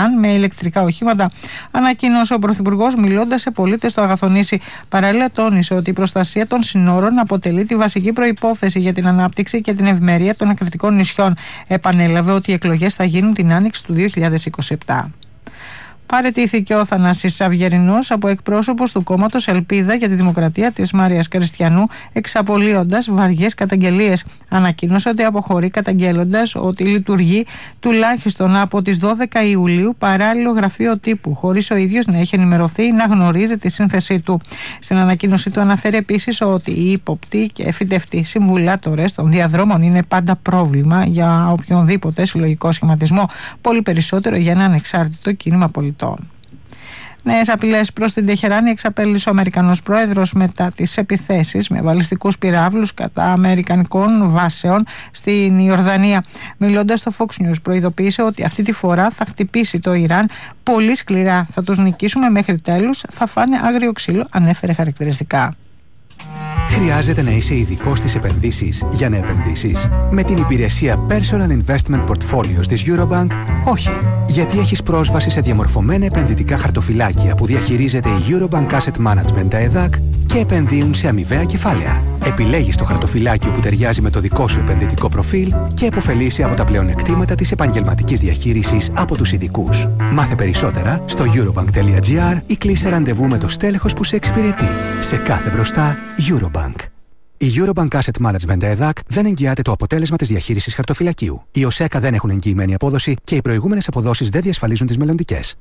Ιράν με ηλεκτρικά οχήματα, ανακοίνωσε ο Πρωθυπουργός μιλώντας σε πολίτες στο Αγαθονήσι. Παράλληλα, τόνισε ότι η προστασία των συνόρων αποτελεί τη βασική προϋπόθεση για την ανάπτυξη και την ευημερία των ακριτικών νησιών. Επανέλαβε ότι οι εκλογές θα γίνουν την άνοιξη του 2027. Παραιτήθηκε ο Θανάσης Αυγερινός από εκπρόσωπος του κόμματος Ελπίδα για τη Δημοκρατία της Μαρίας Κριστιανού, εξαπολύοντας βαριές καταγγελίες. Ανακοίνωσε ότι αποχωρεί καταγγέλλοντας ότι λειτουργεί τουλάχιστον από τις 12 Ιουλίου παράλληλο γραφείο τύπου, χωρίς ο ίδιος να έχει ενημερωθεί ή να γνωρίζει τη σύνθεσή του. Στην ανακοίνωσή του αναφέρει επίσης ότι οι ύποπτοι και φυτευτοί συμβουλάτορες των διαδρόμων είναι πάντα πρόβλημα για οποιονδήποτε συλλογικό σχηματισμό, πολύ περισσότερο για ένα ανεξάρτητο κίνημα πολιτών. Νέες απειλές προς την Τεχεράνη εξαπέλυσε ο Αμερικανός πρόεδρος μετά τις επιθέσεις με βαλιστικούς πυράβλους κατά αμερικανικών βάσεων στην Ιορδανία. Μιλώντας στο Fox News, προειδοποίησε ότι αυτή τη φορά θα χτυπήσει το Ιράν πολύ σκληρά. Θα τους νικήσουμε μέχρι τέλους, θα φάνε άγριο ξύλο, ανέφερε χαρακτηριστικά. Χρειάζεται να είσαι ειδικός στις επενδύσεις για να επενδύσεις? Με την υπηρεσία Personal Investment Portfolios της Eurobank, όχι. Γιατί έχεις πρόσβαση σε διαμορφωμένα επενδυτικά χαρτοφυλάκια που διαχειρίζεται η Eurobank Asset Management, τα ΕΔΑΚ, και επενδύουν σε αμοιβαία κεφάλαια. Επιλέγεις το χαρτοφυλάκιο που ταιριάζει με το δικό σου επενδυτικό προφίλ και επωφελείσαι από τα πλεονεκτήματα της επαγγελματικής διαχείρισης από τους ειδικούς. Μάθε περισσότερα στο eurobank.gr ή κλείσε ραντεβού με το στέλεχος που σε εξυπηρετεί. Σε κάθε μπροστά, Eurobank. Η Eurobank Asset Management ΕΔΑΚ δεν εγγυάται το αποτέλεσμα της διαχείρισης χαρτοφυλακίου. Οι ΟΣΕΚΑ δεν έχουν εγγυημένη απόδοση και οι προηγούμενες αποδόσεις δεν διασφαλίζουν τις μελλοντικές.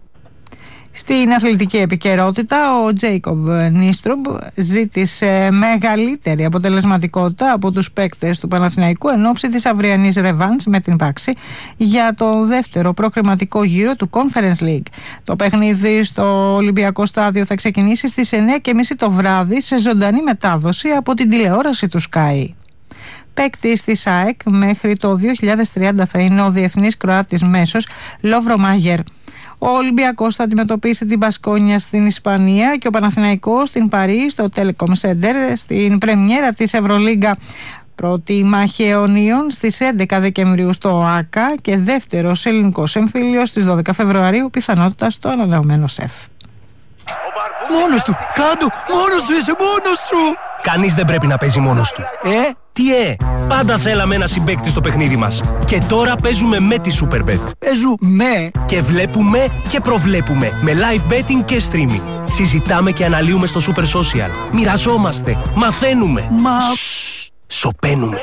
Στην αθλητική επικαιρότητα, ο Τζέικοβ Νίστρουμπ ζήτησε μεγαλύτερη αποτελεσματικότητα από τους παίκτες του Παναθηναϊκού εν ώψη της αυριανής ρεβάνς με την Πάξη για το δεύτερο προκριματικό γύρο του Conference League. Το παιχνίδι στο Ολυμπιακό Στάδιο θα ξεκινήσει στις 9:30 το βράδυ σε ζωντανή μετάδοση από την τηλεόραση του Sky. Παίκτης της ΑΕΚ μέχρι το 2030 θα είναι ο διεθνής Κροάτης μέσος Λόβρο Μάγερ. Ο Ολυμπιακός θα αντιμετωπίσει την Μπασκόνια στην Ισπανία και ο Παναθηναϊκός στην Παρί στο Telecom Center στην πρεμιέρα της Ευρωλίγκα. Πρώτη μάχη αιωνίων στις 11 Δεκεμβρίου στο ΆΚΑ και δεύτερος ελληνικός εμφύλιος στις 12 Φεβρουαρίου, πιθανότητα στο ανανεωμένο ΣΕΦ. Μόνος του! Κάντο! Μόνος σου είσαι! Μόνος σου! Κανείς δεν πρέπει να παίζει μόνος του. Τι πάντα θέλαμε ένα συμπαίκτη στο παιχνίδι μας. Και τώρα παίζουμε με τη Superbet. Παίζουμε! Και βλέπουμε και προβλέπουμε. Με live betting και streaming. Συζητάμε και αναλύουμε στο Super Social. Μοιραζόμαστε. Μαθαίνουμε. Σωπαίνουμε.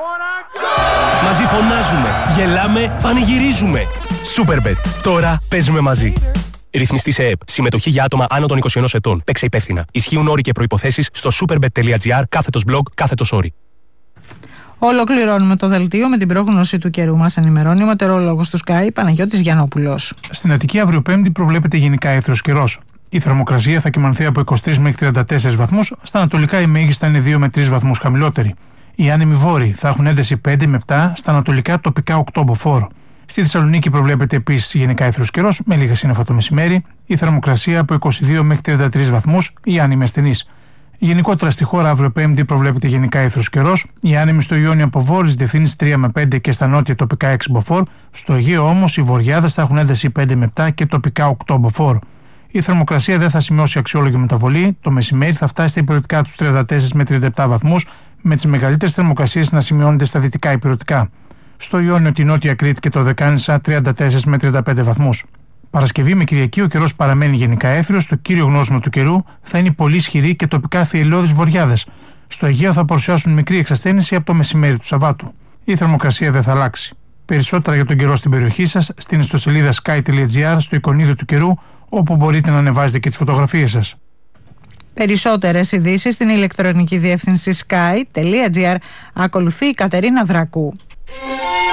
Μαζί φωνάζουμε. Γελάμε. Πανηγυρίζουμε. Superbet. Τώρα παίζουμε μαζί. Ρυθμιστή σε ΕΕΠ. Συμμετοχή για άτομα άνω των 21 ετών. Παίξε υπεύθυνα. Ισχύουν όροι και προϋποθέσεις στο superbet.gr/blog/όροι. Ολοκληρώνουμε το δελτίο με την πρόγνωση του καιρού. Μας ενημερώνει ο μετεωρολόγος του Sky, Παναγιώτης Γιαννόπουλος. Στην Αττική αύριο Πέμπτη προβλέπεται γενικά έθρος καιρός. Η θερμοκρασία θα κυμανθεί από 23 μέχρι 34 βαθμούς. Στα ανατολικά η μέγιστα είναι 2 με 3 βαθμούς χαμηλότερη. Οι άνεμοι βόρειοι θα έχουν ένταση 5 με 7, στα ανατολικά τοπικά 8 μποφόρ. Στη Θεσσαλονίκη προβλέπεται επίσης γενικά έθρος καιρός με λίγα σύννεφα το μεσημέρι. Η θερμοκρασία από 22 μέχρι 33 βαθμούς, οι άνεμοι ασθενείς. Γενικότερα στη χώρα αύριο Πέμπτη προβλέπεται γενικά έθρος καιρός. Οι άνεμοι στο Ιόνιο από βόρειες διευθύνσεις 3 με 5 και στα νότια τοπικά 6 μποφόρ. Στο Αιγαίο όμως οι βορειάδες θα έχουν ένταση 5 με 7 και τοπικά 8 μποφόρ. Η θερμοκρασία δεν θα σημειώσει αξιόλογη μεταβολή. Το μεσημέρι θα φτάσει στα υπηρετικά τους 34 με 37 βαθμούς, με τις μεγαλύτερες θερμοκρασίες να σημειώνονται στα δυτικά υπηρετικά. Στο Ιόνιο, τη Νότια Κρήτη και το Δεκάνησα 34 με 35 βαθμούς. Παρασκευή με Κυριακή ο καιρός παραμένει γενικά έθριος. Το κύριο γνώσιμο του καιρού θα είναι πολύ ισχυρή και τοπικά θυελλώδεις βοριάδες. Στο Αιγαίο θα παρουσιάσουν μικρή εξασθένηση από το μεσημέρι του Σαββάτου. Η θερμοκρασία δεν θα αλλάξει. Περισσότερα για τον καιρό στην περιοχή σας στην ιστοσελίδα sky.gr στο εικονίδιο του καιρού, όπου μπορείτε να ανεβάζετε και τις φωτογραφίες σας. Περισσότερες ειδήσεις στην ηλεκτρονική διεύθυνση sky.gr. Ακολουθεί η Κατερίνα Δρακού.